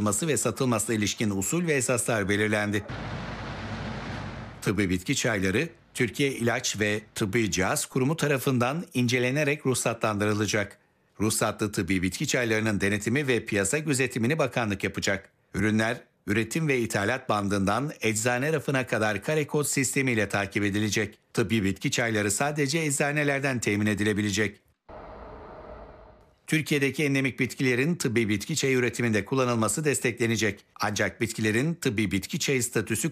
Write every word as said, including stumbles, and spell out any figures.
kullanılması ve satılmasına ilişkin usul ve esaslar belirlendi. Tıbbi bitki çayları, Türkiye İlaç ve Tıbbi Cihaz Kurumu tarafından incelenerek ruhsatlandırılacak. Ruhsatlı tıbbi bitki çaylarının denetimi ve piyasa gözetimini bakanlık yapacak. Ürünler, üretim ve ithalat bandından eczane rafına kadar kare kod sistemiyle takip edilecek. Tıbbi bitki çayları sadece eczanelerden temin edilebilecek. Türkiye'deki endemik bitkilerin tıbbi bitki çayı üretiminde kullanılması desteklenecek. Ancak bitkilerin tıbbi bitki çayı statüsü